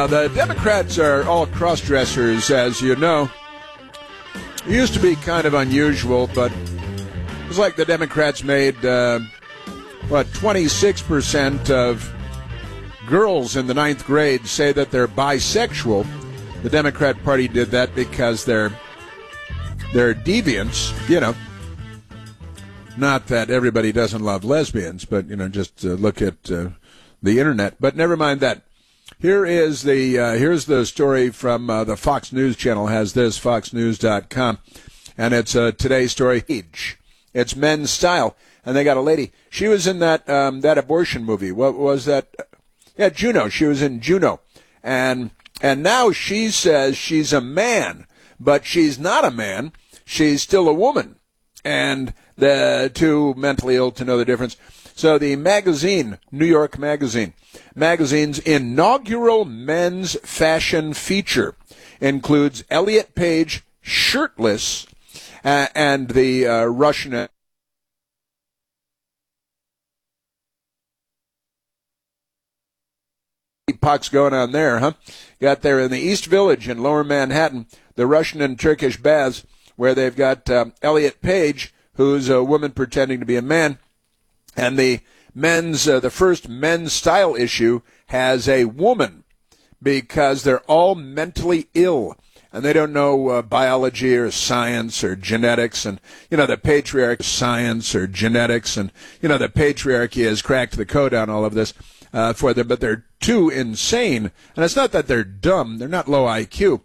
Now, the Democrats are all cross-dressers, as you know. It used to be kind of unusual, but it was like the Democrats made, 26% of girls in the ninth grade say that they're bisexual. The Democrat Party did that because they're deviants, you know. Not that everybody doesn't love lesbians, but, just look at the Internet. But never mind that. Here's the story from the Fox News channel, has this, foxnews.com, and it's today's story. It's Men's Style, and they got a lady. She was in that abortion movie. What was that? Yeah, Juno. She was in Juno, and now she says she's a man, but she's not a man. She's still a woman, and the too mentally ill to know the difference. So the magazine, New York Magazine's inaugural men's fashion feature includes Elliot Page shirtless and the Russian pox going on there, huh? Got there in the East Village in Lower Manhattan, the Russian and Turkish baths, where they've got Elliot Page, who's a woman pretending to be a man. And the first men's style issue has a woman because they're all mentally ill and they don't know biology or science or genetics. And, the patriarchy, science or genetics. And, the patriarchy has cracked the code on all of this for them, but they're too insane. And it's not that they're dumb. They're not low IQ.